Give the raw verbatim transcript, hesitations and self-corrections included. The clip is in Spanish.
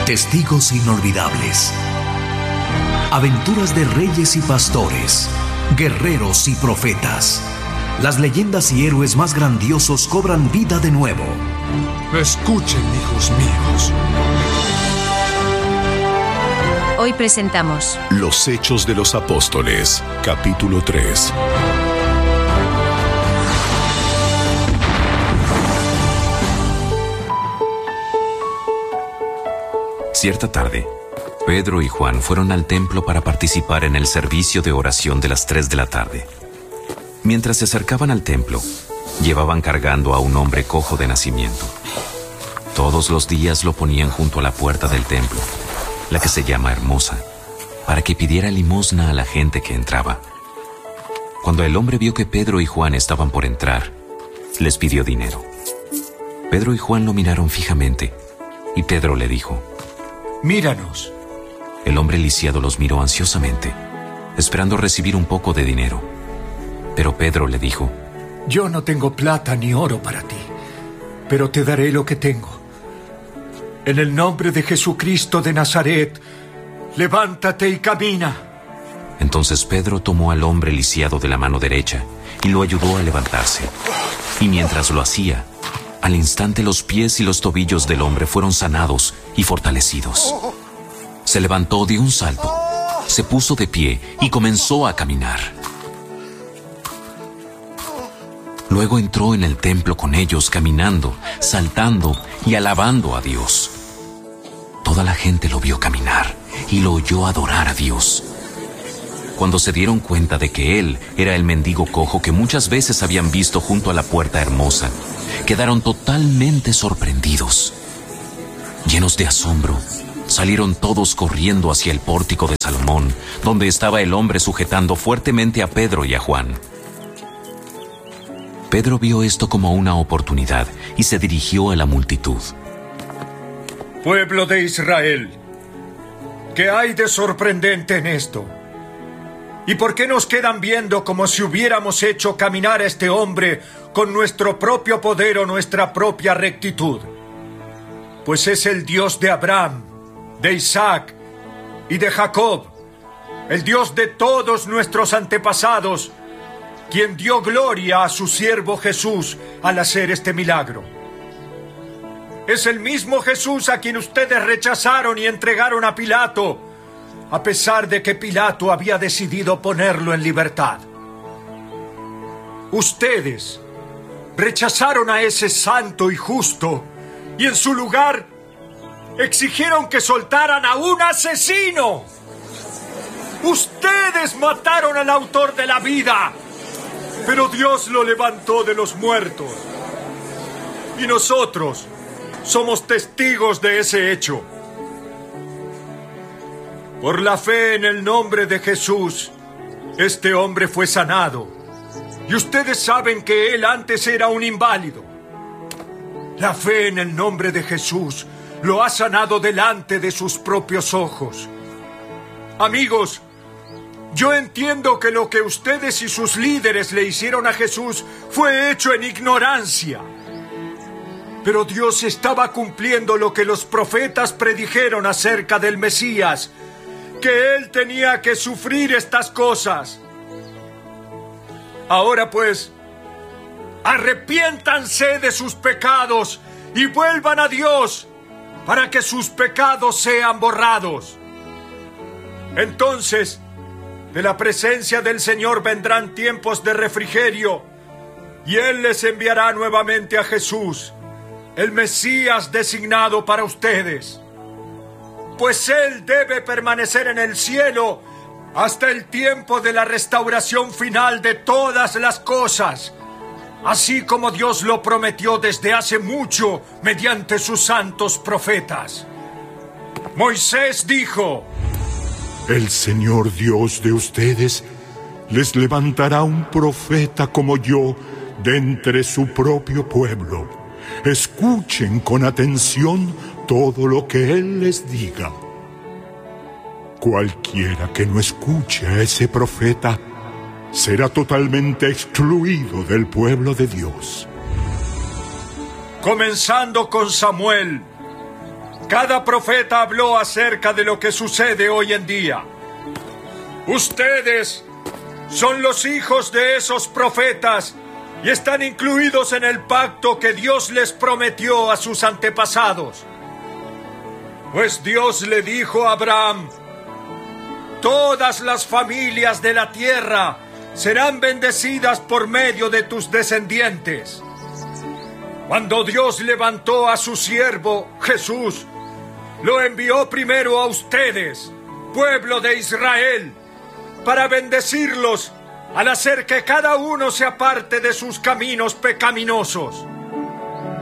Testigos inolvidables. Aventuras de reyes y pastores, guerreros y profetas. Las leyendas y héroes más grandiosos cobran vida de nuevo. Escuchen, hijos míos. Hoy presentamos Los Hechos de los Apóstoles, capítulo tres. Cierta tarde, Pedro y Juan fueron al templo para participar en el servicio de oración de las tres de la tarde. Mientras se acercaban al templo, llevaban cargando a un hombre cojo de nacimiento. Todos los días lo ponían junto a la puerta del templo, la que se llama Hermosa, para que pidiera limosna a la gente que entraba. Cuando el hombre vio que Pedro y Juan estaban por entrar, les pidió dinero. Pedro y Juan lo miraron fijamente, y Pedro le dijo: Míranos. El hombre lisiado los miró ansiosamente, esperando recibir un poco de dinero. Pero Pedro le dijo: Yo no tengo plata ni oro para ti, pero te daré lo que tengo. En el nombre de Jesucristo de Nazaret, levántate y camina. Entonces Pedro tomó al hombre lisiado de la mano derecha y lo ayudó a levantarse. Y mientras lo hacía, al instante los pies y los tobillos del hombre fueron sanados y fortalecidos. Se levantó de un salto, se puso de pie y comenzó a caminar. Luego entró en el templo con ellos, caminando, saltando y alabando a Dios. Toda la gente lo vio caminar y lo oyó adorar a Dios. Cuando se dieron cuenta de que él era el mendigo cojo que muchas veces habían visto junto a la puerta Hermosa, quedaron totalmente sorprendidos. Llenos de asombro, salieron todos corriendo hacia el pórtico de Salomón, donde estaba el hombre sujetando fuertemente a Pedro y a Juan. Pedro vio esto como una oportunidad y se dirigió a la multitud. Pueblo de Israel, ¿qué hay de sorprendente en esto? ¿Y por qué nos quedan viendo como si hubiéramos hecho caminar a este hombre con nuestro propio poder o nuestra propia rectitud? Pues es el Dios de Abraham, de Isaac y de Jacob, el Dios de todos nuestros antepasados, quien dio gloria a su siervo Jesús al hacer este milagro. Es el mismo Jesús a quien ustedes rechazaron y entregaron a Pilato, a pesar de que Pilato había decidido ponerlo en libertad. Ustedes rechazaron a ese santo y justo, y en su lugar exigieron que soltaran a un asesino. Ustedes mataron al autor de la vida, pero Dios lo levantó de los muertos. Y nosotros somos testigos de ese hecho. Por la fe en el nombre de Jesús, este hombre fue sanado. Y ustedes saben que él antes era un inválido. La fe en el nombre de Jesús lo ha sanado delante de sus propios ojos. Amigos, yo entiendo que lo que ustedes y sus líderes le hicieron a Jesús fue hecho en ignorancia. Pero Dios estaba cumpliendo lo que los profetas predijeron acerca del Mesías, que él tenía que sufrir estas cosas. Ahora pues, arrepiéntanse de sus pecados y vuelvan a Dios para que sus pecados sean borrados. Entonces, de la presencia del Señor vendrán tiempos de refrigerio, y Él les enviará nuevamente a Jesús, el Mesías designado para ustedes. Pues Él debe permanecer en el cielo hasta el tiempo de la restauración final de todas las cosas, así como Dios lo prometió desde hace mucho mediante sus santos profetas. Moisés dijo: El Señor Dios de ustedes les levantará un profeta como yo de entre su propio pueblo. Escuchen con atención todo lo que Él les diga. Cualquiera que no escuche a ese profeta será totalmente excluido del pueblo de Dios. Comenzando con Samuel, Cada profeta habló acerca de lo que sucede hoy en día. Ustedes son los hijos de esos profetas y están incluidos en el pacto que Dios les prometió a sus antepasados. Pues Dios le dijo a Abraham: todas las familias de la tierra serán bendecidas por medio de tus descendientes. Cuando Dios levantó a su siervo Jesús, lo envió primero a ustedes, pueblo de Israel, para bendecirlos al hacer que cada uno se aparte de sus caminos pecaminosos.